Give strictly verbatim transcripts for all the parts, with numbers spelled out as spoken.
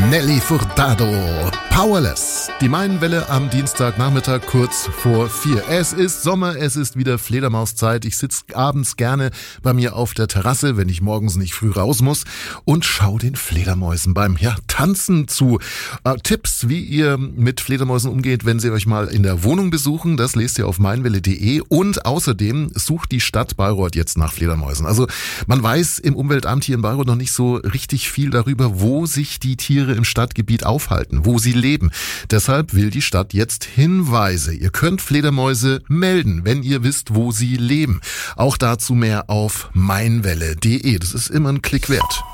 Nelly Furtado, Powerless. Die Mainwelle am Dienstagnachmittag kurz vor vier. Es ist Sommer, es ist wieder Fledermauszeit. Ich sitze abends gerne bei mir auf der Terrasse, wenn ich morgens nicht früh raus muss, und schaue den Fledermäusen beim ja, Tanzen zu. Äh, Tipps, wie ihr mit Fledermäusen umgeht, wenn sie euch mal in der Wohnung besuchen, das lest ihr auf mainwelle punkt de. Und außerdem sucht die Stadt Bayreuth jetzt nach Fledermäusen. Also man weiß im Umweltamt hier in Bayreuth noch nicht so richtig viel darüber, wo sich die Tiere im Stadtgebiet aufhalten, wo sie leben. Deshalb will die Stadt jetzt Hinweise. Ihr könnt Fledermäuse melden, wenn ihr wisst, wo sie leben. Auch dazu mehr auf mainwelle punkt de. Das ist immer ein Klick wert.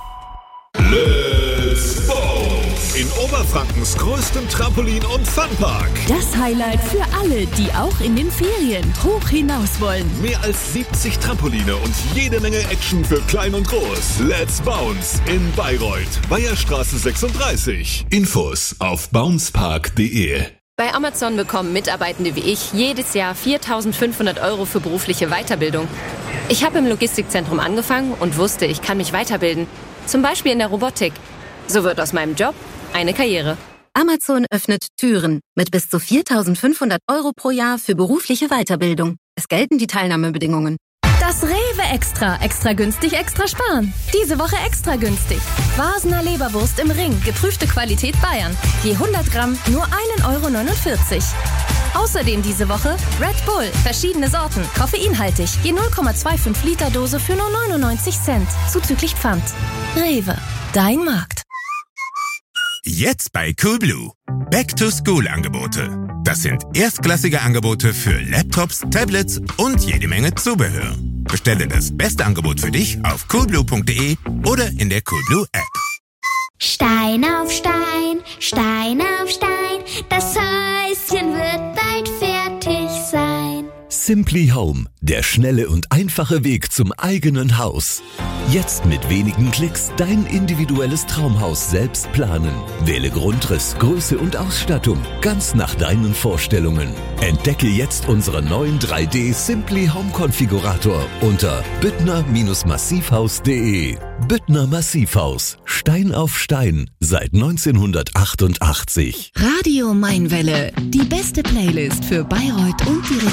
Let's Bounce! In Oberfrankens größtem Trampolin- und Funpark. Das Highlight für alle, die auch in den Ferien hoch hinaus wollen. Mehr als siebzig Trampoline und jede Menge Action für klein und groß. Let's Bounce in Bayreuth, Bayerstraße sechsunddreißig. Infos auf bouncepark punkt de. Bei Amazon bekommen Mitarbeitende wie ich jedes Jahr viertausendfünfhundert Euro für berufliche Weiterbildung. Ich habe im Logistikzentrum angefangen und wusste, ich kann mich weiterbilden. Zum Beispiel in der Robotik. So wird aus meinem Job eine Karriere. Amazon öffnet Türen mit bis zu viertausendfünfhundert Euro pro Jahr für berufliche Weiterbildung. Es gelten die Teilnahmebedingungen. Das Rewe Extra. Extra günstig, extra sparen. Diese Woche extra günstig. Vasener Leberwurst im Ring. Geprüfte Qualität Bayern. Je hundert Gramm nur ein Euro neunundvierzig. Außerdem diese Woche Red Bull. Verschiedene Sorten. Koffeinhaltig. Je null Komma fünfundzwanzig Liter Dose für nur neunundneunzig Cent. Zuzüglich Pfand. Rewe. Dein Markt. Jetzt bei Coolblue. Back-to-School-Angebote. Das sind erstklassige Angebote für Laptops, Tablets und jede Menge Zubehör. Bestelle das beste Angebot für dich auf coolblue punkt de oder in der Coolblue App. Stein auf Stein, Stein auf Stein, das Häuschen wird bald fertig sein. Simply Home, der schnelle und einfache Weg zum eigenen Haus. Jetzt mit wenigen Klicks dein individuelles Traumhaus selbst planen. Wähle Grundriss, Größe und Ausstattung ganz nach deinen Vorstellungen. Entdecke jetzt unseren neuen drei D Simply Home Konfigurator unter büttner massivhaus punkt de. Büttner Massivhaus, Stein auf Stein, seit neunzehnhundertachtundachtzig. Radio Mainwelle. Die beste Playlist für Bayreuth und die